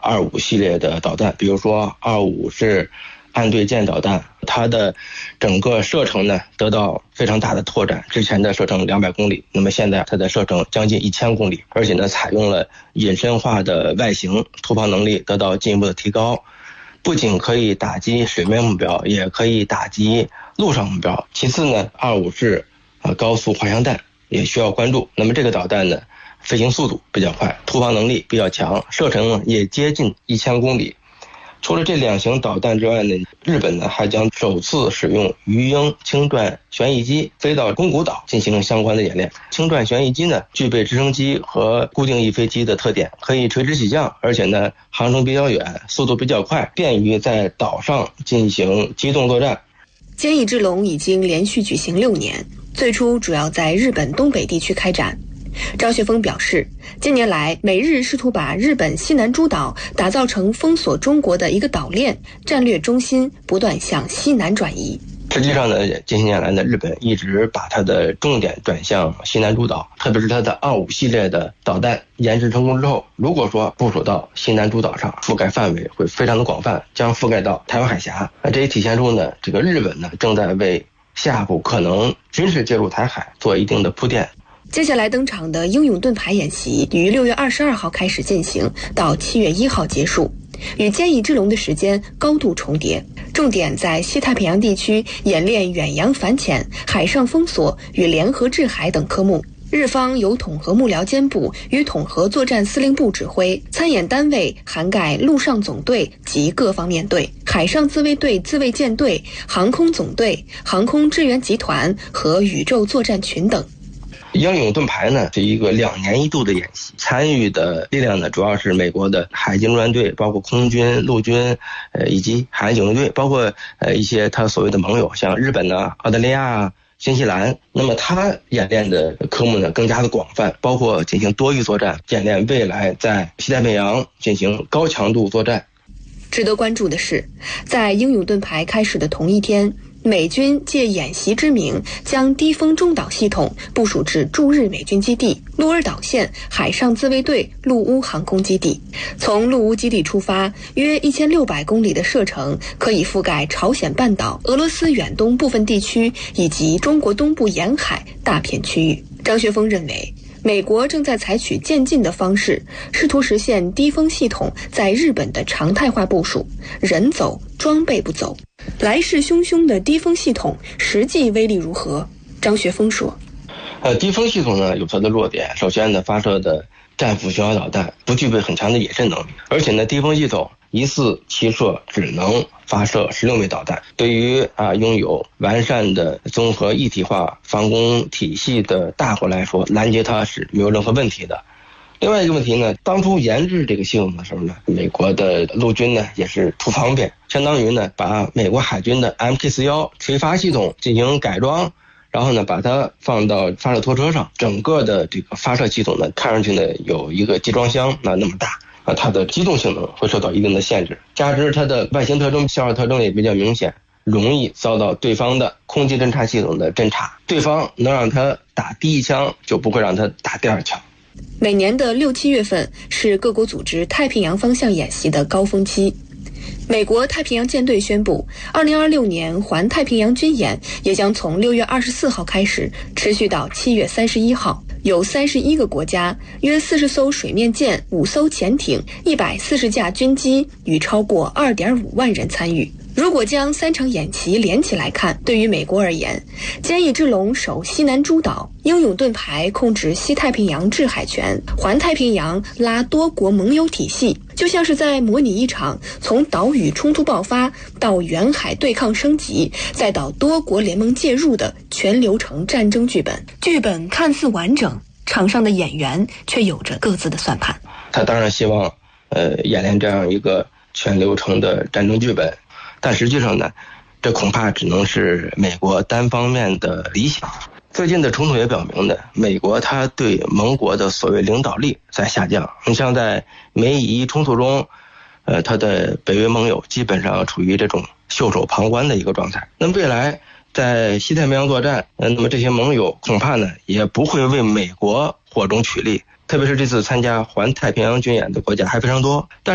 25系列的导弹，比如说25是岸对舰导弹，它的整个射程呢得到非常大的拓展，之前的射程200公里，那么现在它的射程将近1000公里，而且呢采用了隐身化的外形，突防能力得到进一步的提高，不仅可以打击水面目标，也可以打击陆上目标。其次呢，25是高速滑翔弹也需要关注，那么这个导弹呢飞行速度比较快，突防能力比较强，射程也接近1000公里。除了这2型导弹之外呢，日本呢还将首次使用鱼鹰轻转旋翼机飞到宫古岛进行相关的演练。轻转旋翼机呢具备直升机和固定翼飞机的特点，可以垂直起降，而且呢航程比较远，速度比较快，便于在岛上进行机动作战。 坚翼之龙已经连续举行6年，最初主要在日本东北地区开展。张学峰表示，近年来美日试图把日本西南诸岛打造成封锁中国的一个岛链，战略中心不断向西南转移。 实际上呢，近些年来呢，日本一直把它的重点转向西南诸岛，特别是它的25系列的导弹研制成功之后，如果说部署到西南诸岛上，覆盖范围会非常的广泛，将覆盖到台湾海峡。这也体现出呢，这个日本呢正在为下一步可能军事介入台海做一定的铺垫。 接下来登场的英勇盾牌演习于6月22号开始进行，到7月1号结束，与坚翼之龙的时间高度重叠，重点在西太平洋地区演练远洋反潜、海上封锁与联合制海等科目。日方由统合幕僚监部与统合作战司令部指挥，参演单位涵盖陆上总队及各方面队、海上自卫队自卫舰队、航空总队、航空支援集团和宇宙作战群等。 英勇盾牌呢是一个2年1度的演习，参与的力量呢主要是美国的海军陆战队，包括空军、陆军，以及海岸警卫队，包括一些他所谓的盟友，像日本啊、澳大利亚啊、新西兰。那么他演练的科目呢更加的广泛，包括进行多域作战，演练未来在西太平洋进行高强度作战。 值得关注的是，在英勇盾牌开始的同一天，美军借演习之名，将低风中岛系统部署至驻日美军基地鹿儿岛县海上自卫队陆乌航空基地。从陆乌基地出发，约1600公里的射程，可以覆盖朝鲜半岛、俄罗斯远东部分地区以及中国东部沿海大片区域。张学峰认为，美国正在采取渐进的方式，试图实现低风系统在日本的常态化部署，人走装备不走。来势汹汹的低风系统实际威力如何？张学峰说， 低风系统呢有它的弱点，首先呢发射的战斧巡航导弹不具备很强的隐身能力，而且呢低风系统一次齐射只能发射16枚导弹，对于拥有完善的综合一体化防空体系的大国来说，拦截它是没有任何问题的。另外一个问题呢，当初研制这个系统的时候呢，美国的陆军呢也是图方便，相当于呢把美国海军的 MK41 垂发系统进行改装，然后呢把它放到发射拖车上，整个的这个发射系统呢看上去呢有一个集装箱那么大，它的机动性能会受到一定的限制，加之它的外形特征、消耗特征也比较明显，容易遭到对方的空气侦察系统的侦察，对方能让它打第一枪，就不会让它打第二枪。 每年的6、7月份是各国组织太平洋方向演习的高峰期。美国太平洋舰队宣布，2026年环太平洋军演也将从6月24号开始，持续到7月31号。有31个国家，约40艘水面舰、5艘潜艇、140架军机与超过2.5万人参与。如果将3场演习连起来看，对于美国而言，坚翼之龙守西南诸岛，英勇盾牌控制西太平洋制海权，环太平洋拉多国盟友体系，就像是在模拟一场从岛屿冲突爆发到远海对抗升级，再到多国联盟介入的全流程战争剧本。剧本看似完整，场上的演员却有着各自的算盘。 他当然希望演练这样一个全流程的战争剧本，但实际上呢，这恐怕只能是美国单方面的理想。最近的冲突也表明呢，美国它对盟国的所谓领导力在下降。你像在美以冲突中，它的北约盟友基本上处于这种袖手旁观的一个状态。那么未来在西太平洋作战，那么这些盟友恐怕呢也不会为美国火中取栗，特别是这次参加环太平洋军演的国家还非常多。但